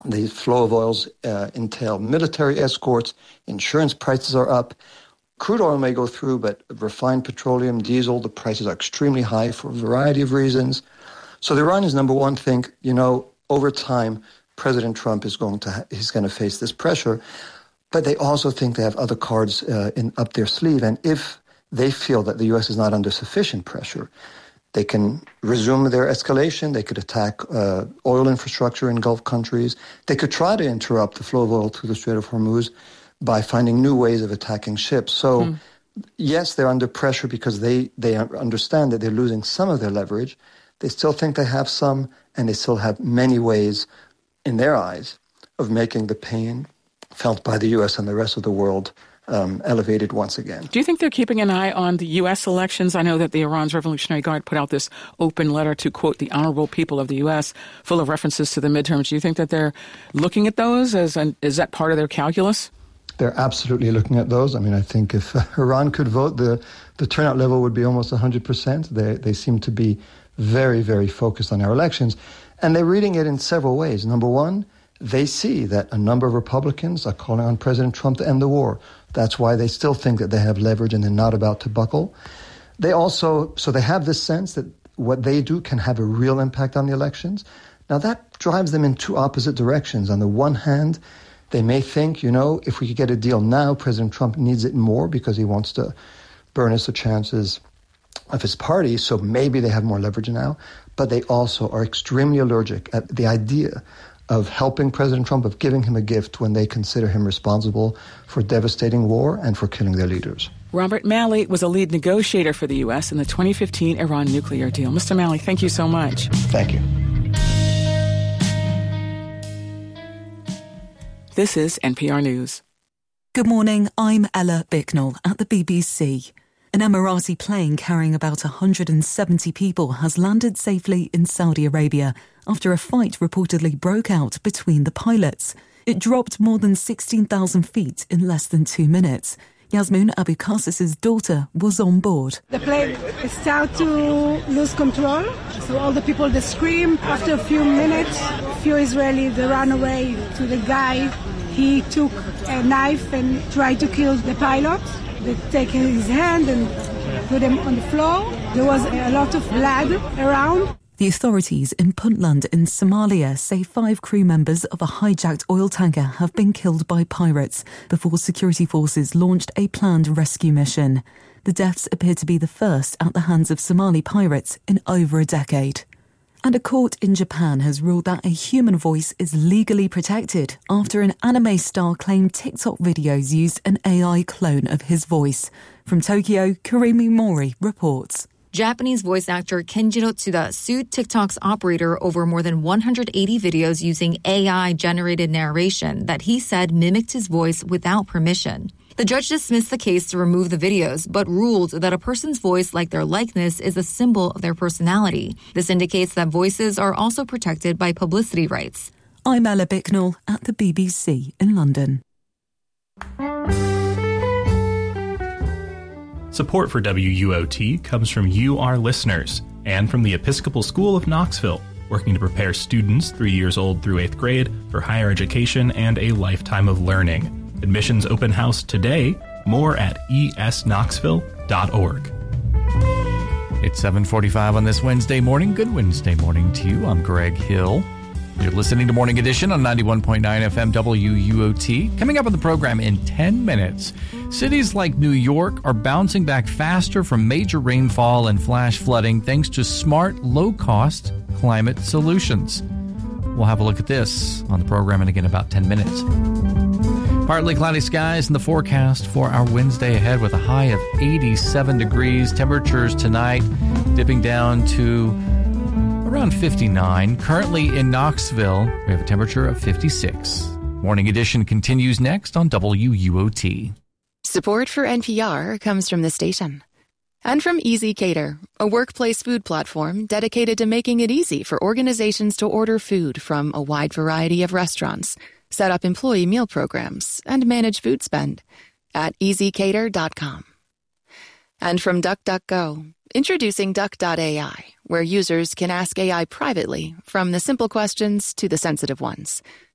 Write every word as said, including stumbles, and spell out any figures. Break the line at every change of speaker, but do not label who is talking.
The flow of oils uh, entail military escorts, insurance prices are up. Crude oil may go through, but refined petroleum, diesel, the prices are extremely high for a variety of reasons. So the Iranians, number one, think, you know, over time, President Trump is going to ha- he's going to face this pressure. But they also think they have other cards uh, in up their sleeve. And if they feel that the U S is not under sufficient pressure, they can resume their escalation. They could attack uh, oil infrastructure in Gulf countries. They could try to interrupt the flow of oil through the Strait of Hormuz by finding new ways of attacking ships. So, hmm. yes, they're under pressure because they, they understand that they're losing some of their leverage. They still think they have some, and they still have many ways, in their eyes, of making the pain felt by the U S and the rest of the world um, elevated once again.
Do you think they're keeping an eye on the U S elections? I know that the Iran's Revolutionary Guard put out this open letter to, quote, the honorable people of the U S, full of references to the midterms. Do you think that they're looking at those? As an, is that part of their calculus?
They're absolutely looking at those. I mean, I think if uh, Iran could vote, the, the turnout level would be almost one hundred percent. They, they seem to be very, very focused on our elections. And they're reading it in several ways. Number one, they see that a number of Republicans are calling on President Trump to end the war. That's why they still think that they have leverage and they're not about to buckle. They also, so they have this sense that what they do can have a real impact on the elections. Now that drives them in two opposite directions. On the one hand, they may think, you know, if we could get a deal now, President Trump needs it more because he wants to burnish the chances of his party, so maybe they have more leverage now. But they also are extremely allergic at the idea of helping President Trump, of giving him a gift when they consider him responsible for devastating war and for killing their leaders.
Robert Malley was a lead negotiator for the U S in the twenty fifteen Iran nuclear deal. Mister Malley, thank you so much.
Thank you.
This is N P R News.
Good morning, I'm Ella Bicknell at the B B C. An Emirati plane carrying about one hundred seventy people has landed safely in Saudi Arabia after a fight reportedly broke out between the pilots. It dropped more than sixteen thousand feet in less than two minutes. Yasmin Abu Qassis's daughter was on board.
The plane started to lose control, so all the people, they screamed. After a few minutes, a few Israelis, they ran away to the guy. He took a knife and tried to kill the pilot. They take his hand and put him on the floor. There was a lot of blood around.
The authorities in Puntland in Somalia say five crew members of a hijacked oil tanker have been killed by pirates before security forces launched a planned rescue mission. The deaths appear to be the first at the hands of Somali pirates in over a decade. And a court in Japan has ruled that a human voice is legally protected after an anime star claimed TikTok videos used an A I clone of his voice. From Tokyo, Karimi Mori reports.
Japanese voice actor Kenjiro Tsuda sued TikTok's operator over more than one hundred eighty videos using A I-generated narration that he said mimicked his voice without permission. The judge dismissed the case to remove the videos, but ruled that a person's voice, like their likeness, is a symbol of their personality. This indicates that voices are also protected by publicity rights.
I'm Ella Bicknell at the B B C in London.
Support for W U O T comes from you, our listeners, and from the Episcopal School of Knoxville, working to prepare students three years old through eighth grade for higher education and a lifetime of learning. Admissions open house today. More at e s knoxville dot org.
It's seven forty-five on this Wednesday morning. Good Wednesday morning to you. I'm Greg Hill. You're listening to Morning Edition on ninety-one point nine F M W U O T. Coming up on the program in ten minutes, cities like New York are bouncing back faster from major rainfall and flash flooding thanks to smart, low-cost climate solutions. We'll have a look at this on the program in again about ten minutes. Partly cloudy skies in the forecast for our Wednesday ahead with a high of eighty-seven degrees. Temperatures tonight dipping down to around fifty-nine. Currently in Knoxville, we have a temperature of fifty-six. Morning Edition continues next on W U O T.
Support for N P R comes from the station. And from Easy Cater, a workplace food platform dedicated to making it easy for organizations to order food from a wide variety of restaurants, set up employee meal programs, and manage food spend at easy cater dot com. And from DuckDuckGo, introducing Duck dot A I, where users can ask A I privately, from the simple questions to the sensitive ones.